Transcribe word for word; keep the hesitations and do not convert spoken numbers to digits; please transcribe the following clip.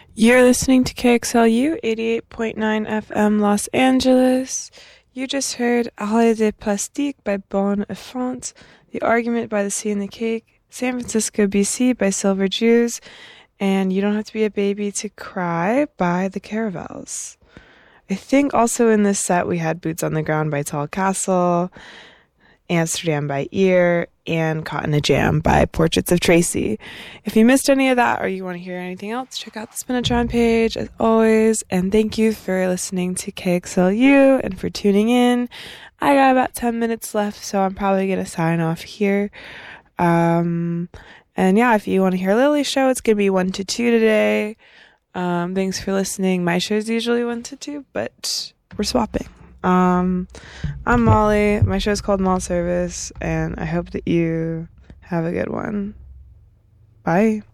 You're listening to K X L U eighty-eight point nine F M Los Angeles. You just heard Arrêt de Plastique by Bon Enfant, The Argument by The Sea and the Cake, San Francisco, B C by Silver Jews, and You Don't Have to Be a Baby to Cry by The Caravels. I think also in this set we had Boots on the Ground by Tall Castle, Amsterdam by Ear, and Caught in a Jam by Portraits of Tracy. If you missed any of that or you want to hear anything else, check out the Spinatron page as always. And thank you for listening to K X L U and for tuning in. I got about ten minutes left, so I'm probably going to sign off here. Um, and yeah, if you want to hear Lily's show, it's going to be one to two today. Um, thanks for listening. My show is usually one to two, but we're swapping. Um, I'm Molly. My show's called Mall Service, and I hope that you have a good one. Bye.